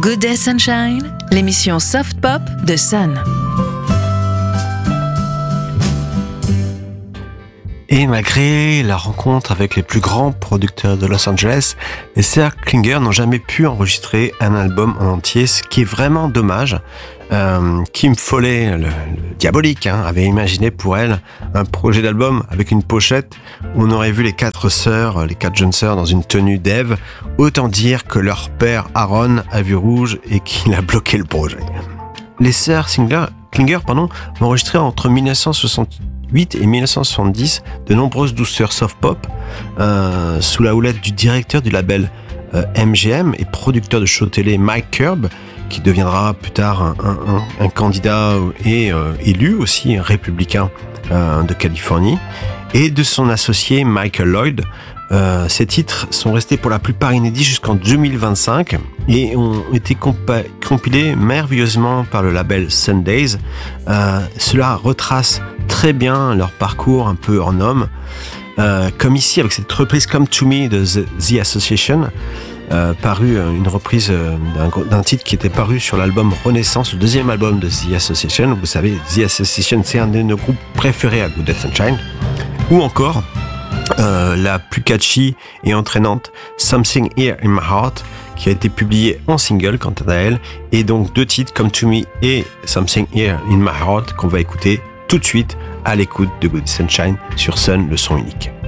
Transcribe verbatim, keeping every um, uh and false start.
Good Day Sunshine, l'émission Soft Pop de Sun. Et malgré la rencontre avec les plus grands producteurs de Los Angeles, les sœurs Klinger n'ont jamais pu enregistrer un album en entier, ce qui est vraiment dommage. Euh, Kim Fowley, le, le diabolique, hein, avait imaginé pour elle un projet d'album avec une pochette où on aurait vu les quatre sœurs, les quatre jeunes sœurs dans une tenue d'Ève. Autant dire que leur père Aaron a vu rouge et qu'il a bloqué le projet. Les sœurs Klinger, Klinger pardon, ont enregistré entre dix-neuf cent soixante-huit et dix-neuf cent soixante-dix de nombreuses douceurs soft pop euh, sous la houlette du directeur du label euh, M G M et producteur de show télé Mike Curb, qui deviendra plus tard un, un, un candidat et euh, élu aussi un républicain euh, de Californie, et de son associé Michael Lloyd. Euh, ces titres sont restés pour la plupart inédits jusqu'en deux mille vingt-cinq et ont été compa- compilés merveilleusement par le label Sundays. Euh, cela retrace très bien leur parcours un peu en homme, euh, comme ici avec cette reprise Come To Me de The, The Association, euh, paru une reprise d'un, d'un titre qui était paru sur l'album Renaissance, le deuxième album de The Association. Vous savez, The Association, c'est un de nos groupes préférés à Good Day Sunshine. Ou encore Euh, la plus catchy et entraînante Something Here in My Heart, qui a été publiée en single quant à elle, et donc deux titres Come To Me et Something Here in My Heart qu'on va écouter tout de suite à l'écoute de Good Day Sunshine sur Sun, le son unique.